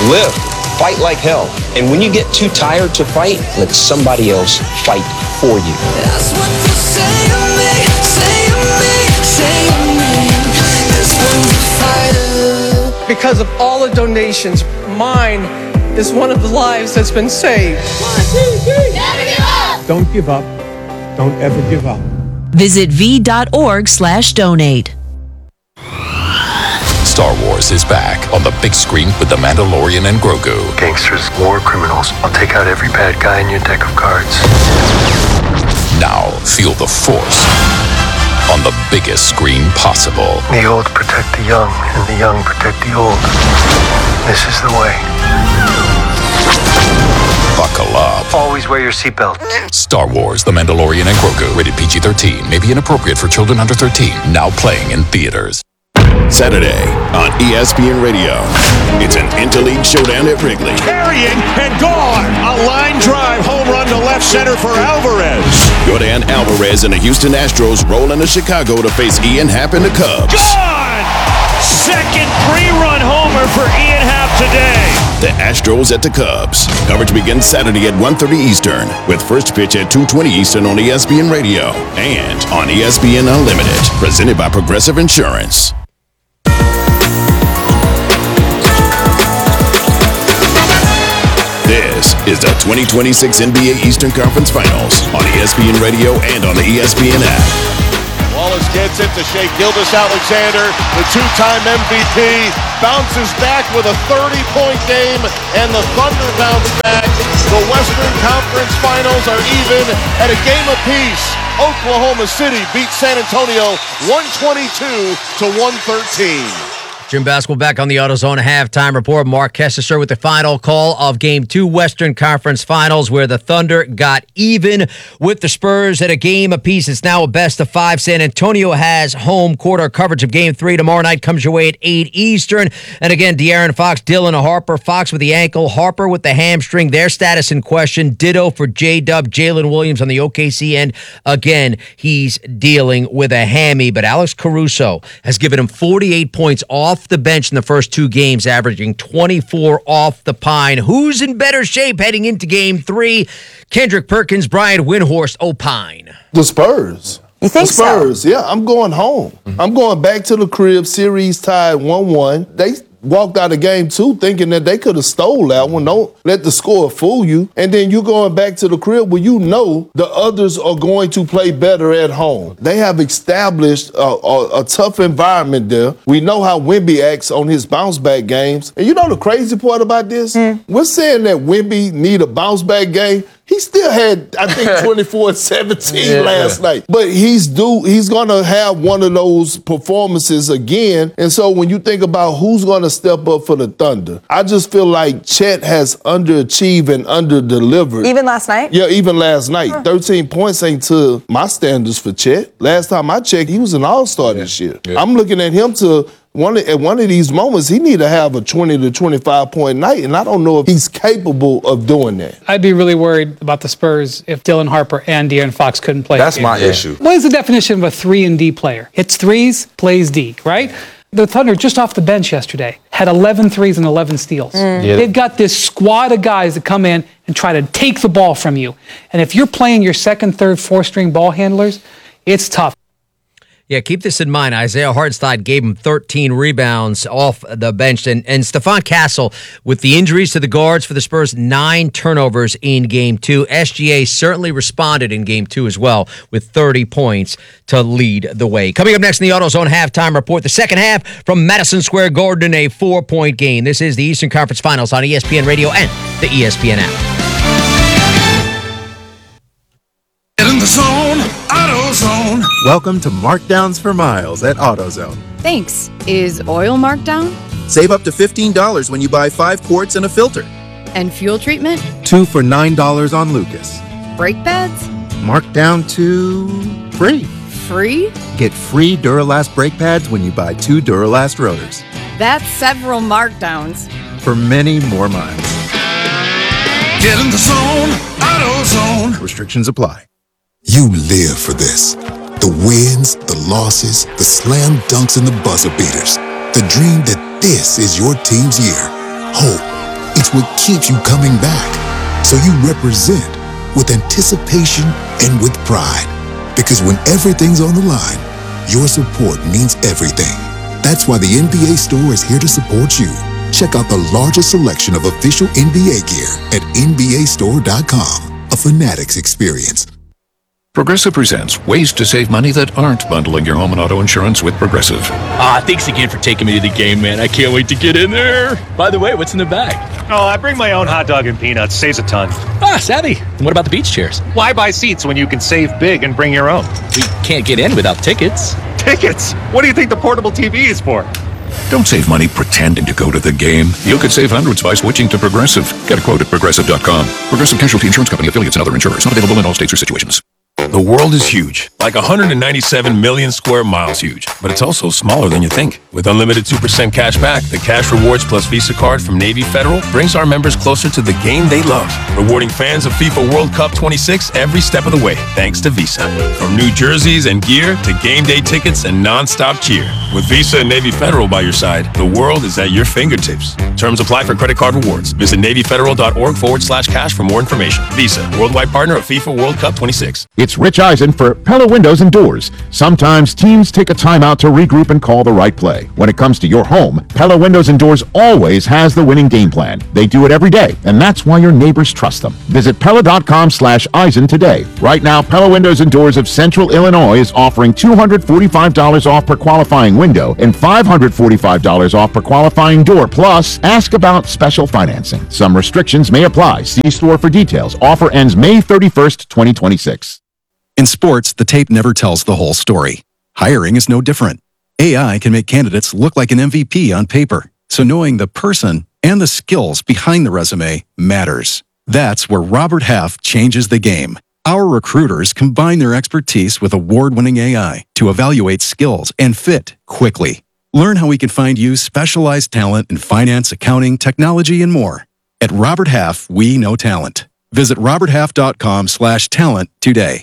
Live. Fight like hell. And when you get too tired to fight, let somebody else fight for you. That's what they say to me, say to me, say to me. It's when we fight. Because of all the donations, mine is one of the lives that's been saved. 1, 2, 3. Never give up. Don't give up. Don't ever give up. Visit v.org/donate. Star Wars is back on the big screen with The Mandalorian and Grogu. Gangsters, war criminals. I'll take out every bad guy in your deck of cards. Now feel the Force on the biggest screen possible. The old protect the young, and the young protect the old. This is the way. Buckle up. Always wear your seatbelt. Star Wars, The Mandalorian and Grogu. Rated PG-13. May be inappropriate for children under 13. Now playing in theaters. Saturday on ESPN Radio. It's an interleague showdown at Wrigley. Carrying and gone. A line drive home run to left center for Alvarez. Jordan Alvarez and the Houston Astros roll into Chicago to face Ian Happ and the Cubs. Gone! Second three-run homer for Ian Happ today. The Astros at the Cubs. Coverage begins Saturday at 1:30 Eastern with first pitch at 2:20 Eastern on ESPN Radio and on ESPN Unlimited. Presented by Progressive Insurance. This is the 2026 NBA Eastern Conference Finals on ESPN Radio and on the ESPN app. Wallace gets it to Shai Gilgeous-Alexander, the two-time MVP, bounces back with a 30-point game, and the Thunder bounce back. The Western Conference Finals are even at a game apiece. Oklahoma City beat San Antonio 122-113. Jim Basketball back on the AutoZone halftime report. Mark Kesteser with the final call of Game 2 Western Conference Finals, where the Thunder got even with the Spurs at a game apiece. It's now a best of 5. San Antonio has home quarter coverage of Game 3 tomorrow night. Comes your way at 8 Eastern. And again, De'Aaron Fox, Dylan Harper. Fox with the ankle, Harper with the hamstring. Their status in question. Ditto for J-Dub, Jalen Williams on the OKC end. Again, he's dealing with a hammy, but Alex Caruso has given him 48 points off the bench in the first 2 games, averaging 24 off the pine. Who's in better shape heading into Game 3? Kendrick Perkins, Brian Windhorst opine. The Spurs. You think the Spurs, so? Yeah, I'm going home. Mm-hmm. I'm going back to the crib, series tied 1-1. They walked out of Game 2 thinking that they could have stole that one. Don't let the score fool you. And then you going back to the crib where you know the others are going to play better at home. They have established a tough environment there. We know how Wemby acts on his bounce-back games. And you know the crazy part about this? We're saying that Wemby need a bounce-back game. He still had, I think, 24-17 last night. But he's going to have one of those performances again. And so when you think about who's going to step up for the Thunder, I just feel like Chet has underachieved and underdelivered. Even last night? Yeah, even last night. 13 points ain't to my standards for Chet. Last time I checked, he was an all-star this year. Yeah. I'm looking at him to... At one of these moments, he need to have a 20 to 25-point night, and I don't know if he's capable of doing that. I'd be really worried about the Spurs if Dylan Harper and De'Aaron Fox couldn't play. That's my issue. What is the definition of a 3-and-D player? Hits threes, plays D, right? The Thunder, just off the bench yesterday, had 11 threes and 11 steals. They've got this squad of guys that come in and try to take the ball from you. And if you're playing your second, third, fourth-string ball handlers, it's tough. Yeah, keep this in mind. Isaiah Hartenstein gave him 13 rebounds off the bench. And Stephon Castle, with the injuries to the guards for the Spurs, 9 turnovers in Game 2. SGA certainly responded in Game 2 as well with 30 points to lead the way. Coming up next in the AutoZone halftime report, the second half from Madison Square Garden, a 4-point game. This is the Eastern Conference Finals on ESPN Radio and the ESPN app. Get in the zone, AutoZone. Welcome to Markdowns for Miles at AutoZone. Thanks. Is oil marked down? Save up to $15 when you buy 5 quarts and a filter. And fuel treatment? 2 for $9 on Lucas. Brake pads? Marked down to free. Free? Get free Duralast brake pads when you buy 2 Duralast rotors. That's several markdowns. For many more miles. Get in the zone, AutoZone. Restrictions apply. You live for this. The wins, the losses, the slam dunks, and the buzzer beaters. The dream that this is your team's year. Hope It's what keeps you coming back. So you represent with anticipation and with pride. Because when everything's on the line, your support means everything. That's why the NBA Store is here to support you. Check out the largest selection of official NBA gear at NBAstore.com. A Fanatics experience. Progressive presents ways to save money that aren't bundling your home and auto insurance with Progressive. Thanks again for taking me to the game, man. I can't wait to get in there. By the way, what's in the bag? Oh, I bring my own hot dog and peanuts. Saves a ton. Savvy. And what about the beach chairs? Why buy seats when you can save big and bring your own? We can't get in without tickets. Tickets? What do you think the portable TV is for? Don't save money pretending to go to the game. You could save hundreds by switching to Progressive. Get a quote at Progressive.com. Progressive Casualty Insurance Company, affiliates, and other insurers. Not available in all states or situations. The world is huge, like 197 million square miles huge, but it's also smaller than you think. With unlimited 2% cash back, the Cash Rewards Plus Visa card from Navy Federal brings our members closer to the game they love, rewarding fans of FIFA World Cup 26 every step of the way, thanks to Visa. From new jerseys and gear to game day tickets and non-stop cheer. With Visa and Navy Federal by your side, the world is at your fingertips. Terms apply for credit card rewards. Visit NavyFederal.org/cash for more information. Visa, worldwide partner of FIFA World Cup 26. It's Rich Eisen for Pella Windows and Doors. Sometimes teams take a timeout to regroup and call the right play. When it comes to your home, Pella Windows and Doors always has the winning game plan. They do it every day, and that's why your neighbors trust them. Visit Pella.com/Eisen today. Right now, Pella Windows and Doors of Central Illinois is offering $245 off per qualifying window and $545 off per qualifying door. Plus, ask about special financing. Some restrictions may apply. See store for details. Offer ends May 31st, 2026. In sports, the tape never tells the whole story. Hiring is no different. AI can make candidates look like an MVP on paper, so knowing the person and the skills behind the resume matters. That's where Robert Half changes the game. Our recruiters combine their expertise with award-winning AI to evaluate skills and fit quickly. Learn how we can find you specialized talent in finance, accounting, technology, and more. At Robert Half, we know talent. Visit roberthalf.com/talent today.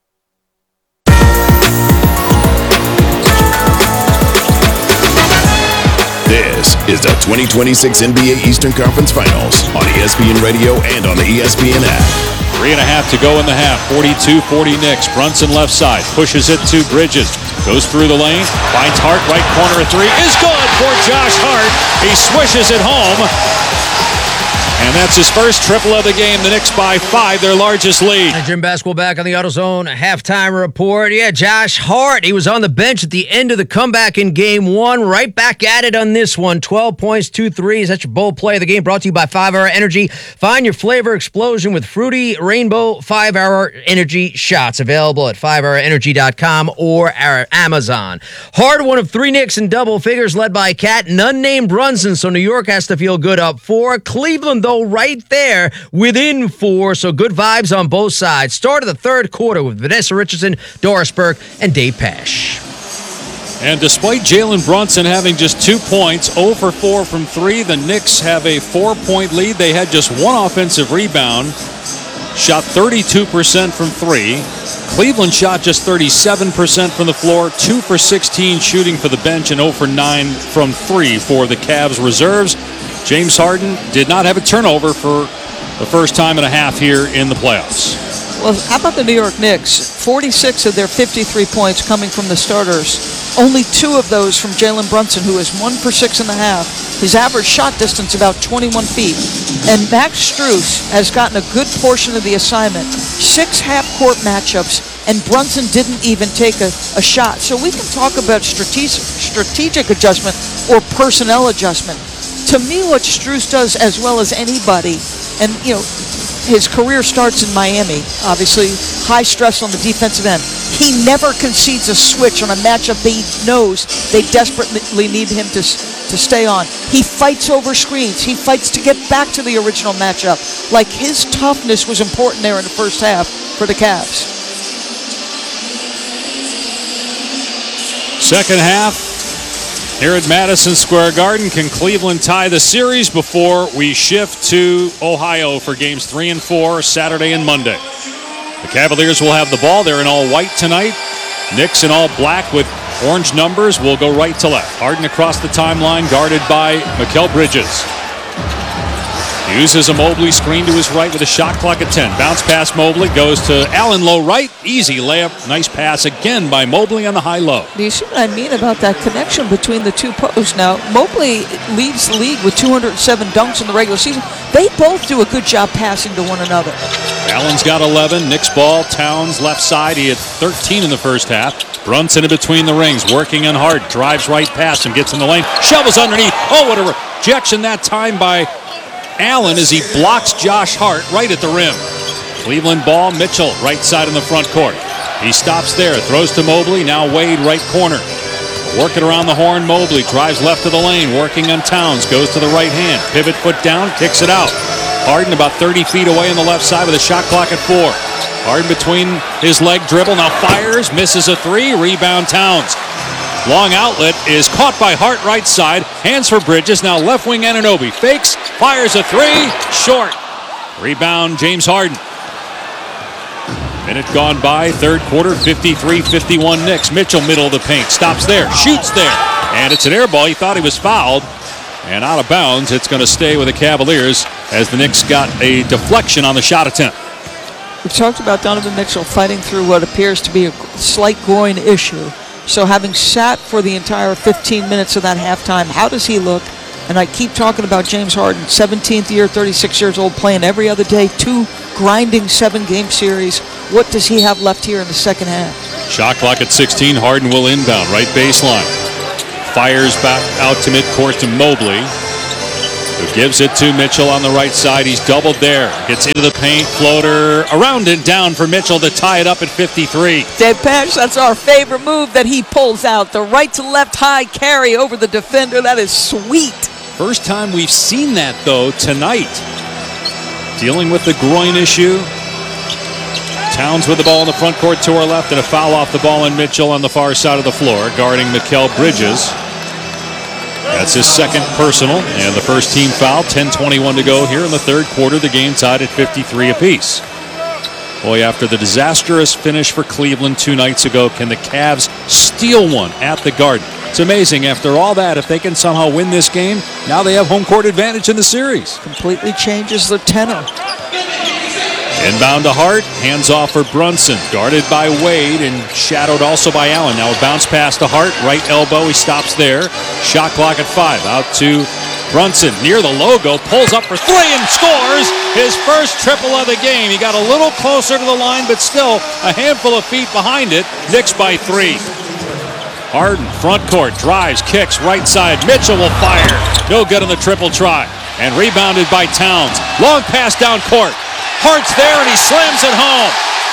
This is the 2026 NBA Eastern Conference Finals on ESPN Radio and on the ESPN app. 3.5 to go in the half. 42-40 Knicks. Brunson left side. Pushes it to Bridges. Goes through the lane. Finds Hart. Right corner. A three is good for Josh Hart. He swishes it home. And that's his first triple of the game. The Knicks by 5, their largest lead. And Jim Basketball back on the AutoZone halftime report. Yeah, Josh Hart, he was on the bench at the end of the comeback in game 1. Right back at it on this one. 12 points, 2 threes. That's your bold play of the game, brought to you by 5-Hour Energy. Find your flavor explosion with Fruity Rainbow 5-Hour Energy shots. Available at 5hourenergy.com or Amazon. Hart, one of 3 Knicks in double figures, led by Cat, none named Brunson, so New York has to feel good up 4. Cleveland, though, right there within 4, so good vibes on both sides. Start of the third quarter with Vanessa Richardson, Doris Burke, and Dave Pasch. And despite Jalen Brunson having just 2 points, 0 for 4 from 3, the Knicks have a 4-point lead. They had just 1 offensive rebound, shot 32% from 3. Cleveland shot just 37% from the floor, 2 for 16 shooting for the bench, and 0 for 9 from 3 for the Cavs reserves. James Harden did not have a turnover for the first time and a half here in the playoffs. Well, how about the New York Knicks? 46 of their 53 points coming from the starters. Only 2 of those from Jalen Brunson, who is 1 for 6 in the half. His average shot distance about 21 feet. And Max Strus has gotten a good portion of the assignment. 6 half-court matchups, and Brunson didn't even take a shot. So we can talk about strategic adjustment or personnel adjustment. To me, what Strus does as well as anybody, and, you know, his career starts in Miami, obviously, high stress on the defensive end. He never concedes a switch on a matchup he knows they desperately need him to stay on. He fights over screens. He fights to get back to the original matchup. Like, his toughness was important there in the first half for the Cavs. Second half. Here at Madison Square Garden, can Cleveland tie the series before we shift to Ohio for games 3 and 4, Saturday and Monday? The Cavaliers will have the ball. They're in all white tonight. Knicks in all black with orange numbers will go right to left. Harden across the timeline, guarded by Mikal Bridges. Uses a Mobley screen to his right with a shot clock at 10. Bounce pass Mobley goes to Allen low right. Easy layup. Nice pass again by Mobley on the high-low. Do you see what I mean about that connection between the two posts? Now, Mobley leads the league with 207 dunks in the regular season. They both do a good job passing to one another. Allen's got 11. Knicks ball. Towns left side. He had 13 in the first half. Brunson in between the rings, working on Hart. Drives right past him, gets in the lane. Shovels underneath. Oh, what a rejection that time by Allen as he blocks Josh Hart right at the rim. Cleveland ball, Mitchell, right side in the front court. He stops there, throws to Mobley, now Wade, right corner. Working around the horn, Mobley drives left of the lane, working on Towns, goes to the right hand, pivot foot down, kicks it out. Harden about 30 feet away on the left side with a shot clock at 4. Harden between his leg dribble, now fires, misses a 3, rebound Towns. Long outlet is caught by Hart right side. Hands for Bridges. Now left wing Anunoby. Fakes. Fires a 3. Short. Rebound James Harden. Minute gone by. Third quarter. 53-51 Knicks. Mitchell middle of the paint. Stops there. Shoots there. And it's an air ball. He thought he was fouled. And out of bounds. It's going to stay with the Cavaliers as the Knicks got a deflection on the shot attempt. We've talked about Donovan Mitchell fighting through what appears to be a slight groin issue. So having sat for the entire 15 minutes of that halftime, how does he look? And I keep talking about James Harden, 17th year, 36 years old, playing every other day, 2 grinding 7-game series. What does he have left here in the second half? Shot clock at 16. Harden will inbound, right baseline. Fires back out to midcourt to Mobley, who gives it to Mitchell on the right side. He's doubled there. Gets into the paint. Floater around and down for Mitchell to tie it up at 53. Dave Pash, that's our favorite move that he pulls out. The right to left high carry over the defender. That is sweet. First time we've seen that, though, tonight. Dealing with the groin issue. Towns with the ball in the front court to our left, and a foul off the ball, and Mitchell on the far side of the floor, guarding Mikal Bridges. That's his second personal, and the first team foul. 10:21 to go here in the third quarter. The game tied at 53 apiece. Boy, after the disastrous finish for Cleveland 2 nights ago, can the Cavs steal one at the Garden? It's amazing. After all that, if they can somehow win this game, now they have home court advantage in the series. Completely changes the tenor. Inbound to Hart, hands off for Brunson, guarded by Wade and shadowed also by Allen. Now a bounce pass to Hart, right elbow, he stops there. Shot clock at 5, out to Brunson, near the logo, pulls up for 3 and scores his first triple of the game. He got a little closer to the line, but still a handful of feet behind it. Knicks by 3. Harden, front court, drives, kicks, right side. Mitchell will fire. No good on the triple try. And rebounded by Towns. Long pass down court. Hart's there, and he slams it home.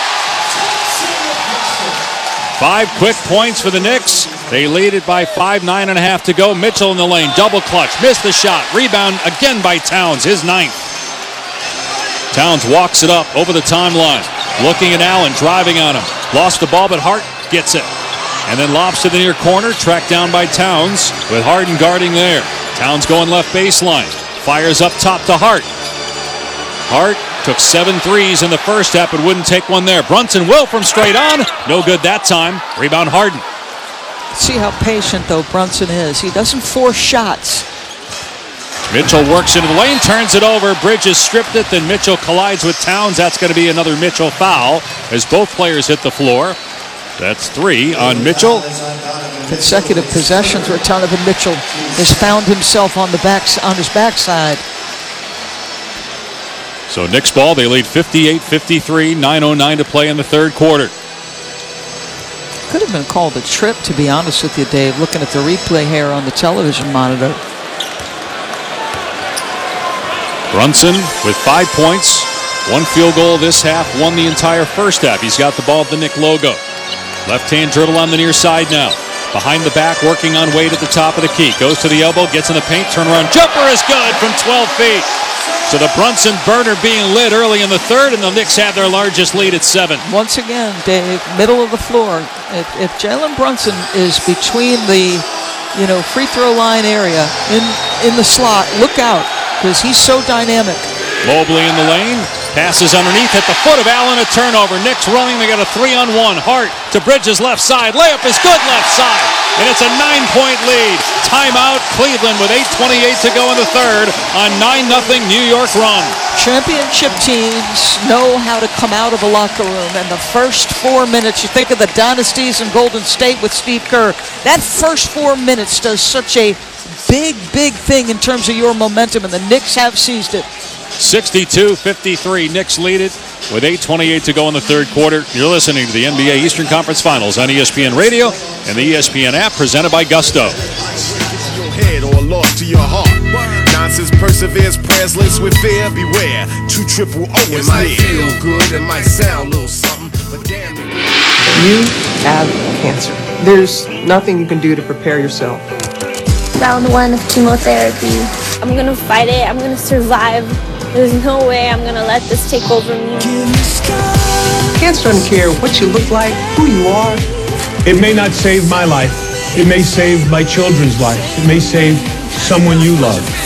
5 quick points for the Knicks. They lead it by 5, 9.5 to go. Mitchell in the lane, double clutch, missed the shot. Rebound again by Towns, his 9th. Towns walks it up over the timeline. Looking at Allen, driving on him. Lost the ball, but Hart gets it. And then lobs to the near corner, tracked down by Towns, with Harden guarding there. Towns going left baseline. Fires up top to Hart. Hart took 7 threes in the first half, but wouldn't take one there. Brunson will from straight on. No good that time. Rebound Harden. See how patient, though, Brunson is. He doesn't force shots. Mitchell works into the lane, turns it over. Bridges stripped it, then Mitchell collides with Towns. That's going to be another Mitchell foul as both players hit the floor. That's 3 on Mitchell. Consecutive possessions where Donovan Mitchell has found himself on his backside. So Knicks ball, they lead 58-53, 9:09 to play in the third quarter. Could have been called a trip, to be honest with you, Dave, looking at the replay here on the television monitor. Brunson with 5 points, 1 field goal this half, won the entire first half. He's got the ball at the Knick logo. Left-hand dribble on the near side now. Behind the back, working on Wade at the top of the key. Goes to the elbow, gets in the paint, turnaround jumper is good from 12 feet. So the Brunson burner being lit early in the third, and the Knicks have their largest lead at 7. Once again, Dave, middle of the floor. If Jalen Brunson is between the free throw line area in the slot, look out, because he's so dynamic. Mobley in the lane, passes underneath at the foot of Allen, a turnover. Knicks running, they got a 3-on-1. Hart to Bridges left side, layup is good left side. and it's a 9-point lead. Timeout, Cleveland with 8:28 to go in the third. A 9-0 New York run. Championship teams know how to come out of a locker room, and the first 4 minutes, you think of the dynasties in Golden State with Steve Kerr, that first 4 minutes does such a big thing in terms of your momentum, and the Knicks have seized it. 62-53, Knicks lead it with 8:28 to go in the third quarter. You're listening to the NBA Eastern Conference Finals on ESPN Radio and the ESPN app, presented by Gusto. Your head or lost to your heart. Nonsense perseveres, prayers laced with fear. Beware, 2 triple O is near. It might feel good, it might sound a little something, but damn it. You have cancer. There's nothing you can do to prepare yourself. Round 1 of chemotherapy. I'm gonna fight it. I'm gonna survive. There's no way I'm gonna let this take over me. Cancer doesn't care what you look like, who you are. It may not save my life. It may save my children's life. It may save someone you love.